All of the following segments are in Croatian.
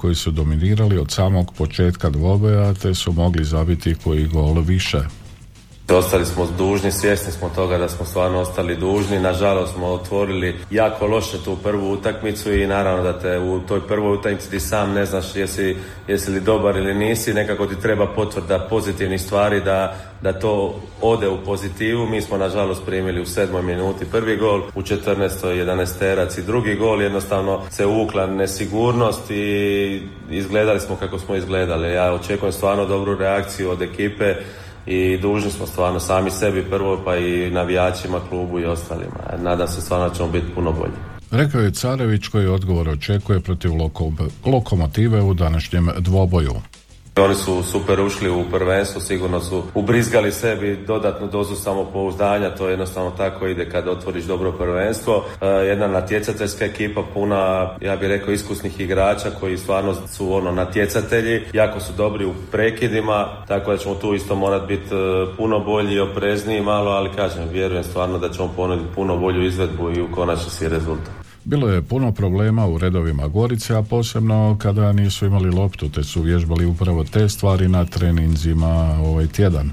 koji su dominirali od samog početka dvoboja te su mogli zabiti koji gol više. Ostali smo dužni, svjesni smo toga da smo stvarno ostali dužni. Nažalost smo otvorili jako loše tu prvu utakmicu i naravno da te u toj prvoj utakmici ti sam ne znaš jesi li dobar ili nisi. Nekako ti treba potvrda pozitivnih stvari da to ode u pozitivu. Mi smo nažalost primili u 7. minuti prvi gol, u 14. 11-terac i drugi gol. Jednostavno se uvukla nesigurnost i izgledali smo kako smo izgledali. Ja očekujem stvarno dobru reakciju od ekipe i dužni smo stvarno sami sebi prvo, pa i navijačima, klubu i ostalima. Nadam se stvarno ćemo biti puno bolji. Rekao je Carević koji odgovor očekuje protiv Lokomotive u današnjem dvoboju. Oni su super ušli u prvenstvo, sigurno su ubrizgali sebi dodatnu dozu samopouzdanja, to jednostavno tako ide kad otvoriš dobro prvenstvo. Jedna natjecateljska ekipa puna, ja bih rekao, iskusnih igrača koji stvarno su natjecatelji, jako su dobri u prekidima, tako da ćemo tu isto morati biti puno bolji i oprezniji malo, ali kažem, vjerujem stvarno da ćemo ponuditi puno bolju izvedbu i u konačnici rezultat. Bilo je puno problema u redovima Gorice, a posebno kada nisu imali loptu, te su vježbali upravo te stvari na treninzima ovaj tjedan.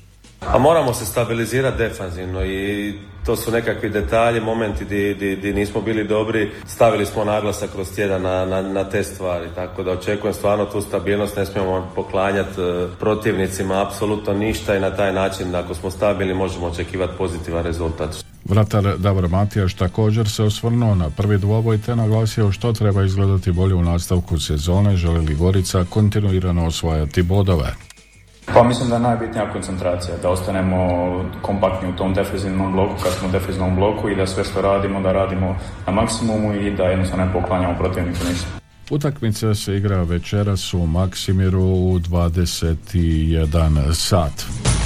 A moramo se stabilizirati defanzivno i to su nekakvi detalji, momenti di nismo bili dobri, stavili smo naglasak kroz tjedan na te stvari, tako da očekujem stvarno tu stabilnost, ne smijemo poklanjati protivnicima apsolutno ništa i na taj način ako smo stabilni možemo očekivati pozitivan rezultat. Vratar Davor Matijaš također se osvrnuo na prvi dvoboj te naglasio što treba izgledati bolje u nastavku sezone, želi li Gorica kontinuirano osvajati bodove. Pa mislim da je najbitnija koncentracija, da ostanemo kompaktni u tom defenzivnom bloku kad smo u defenzivnom bloku i da sve što radimo, da radimo na maksimumu i da jednostavno ne poklanjamo protivniku ništa. Utakmica se igra večeras u Maksimiru u 21 sat.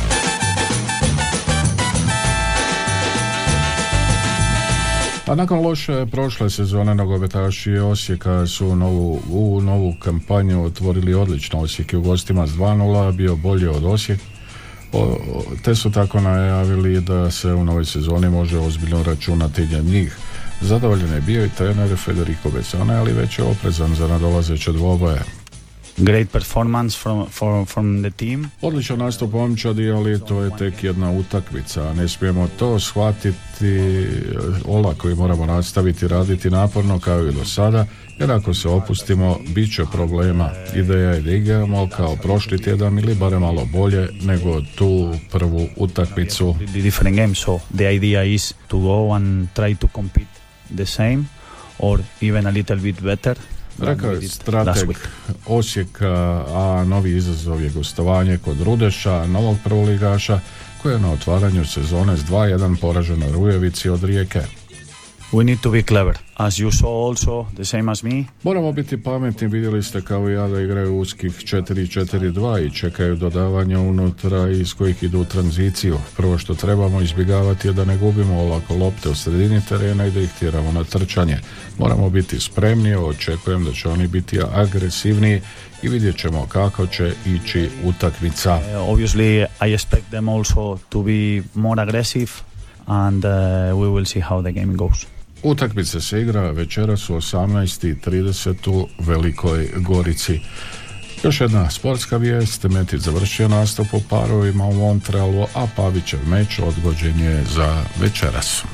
A nakon loše prošle sezone nogometaši Osijeka su novu kampanju otvorili odlično. Osijek je u gostima s 2-0 bio bolji od Osijeka, te su tako najavili da se u novoj sezoni može ozbiljno računati na njih. Zadovoljan je bio i trener Federico Besone, ali već je oprezan za nadolazeće dvoboje. Great performance from the team. Odličan nastup momčadi, ali to je tek jedna utakmica. Ne smijemo to shvatiti olako i moramo nastaviti raditi naporno kao i do sada, jer ako se opustimo, bit će problema. Ideja je da igramo kao prošli tjedan ili barem malo bolje nego tu prvu utakmicu. Different games, so the idea is to go and try to compete the same or even a little bit better. Rekao je strateg Osijeka, a novi izazov je gostovanje kod Rudeša, novog prvoligaša, koji je na otvaranju sezone s 2-1 poražen na Rujevici od Rijeke. We need to be clever, as you saw also, the same as me. Moramo biti pametni, vidjeli ste kao i ja da igraju uskih 4-4-2 i čekaju dodavanja unutra iz kojih idu u tranziciju. Prvo što trebamo izbjegavati je da ne gubimo olako lopte u sredini terena i da ih tjeramo na trčanje. Moramo biti spremni, očekujem da će oni biti agresivniji i vidjet ćemo kako će ići utakmica. Obviously, I expect them also to be more aggressive and we will see how the game goes. Utakmica se igra večeras u 18:30 u Velikoj Gorici. Još jedna sportska vijest, Metic završio nastup u parovima u Montrealu, a Pavićev meč odgođen je za večeras.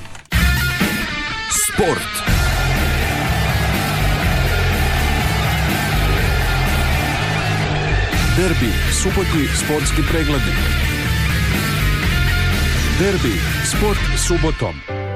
Sport. Derbi, subotnji sportski preglednik. Derbi, sport subotom.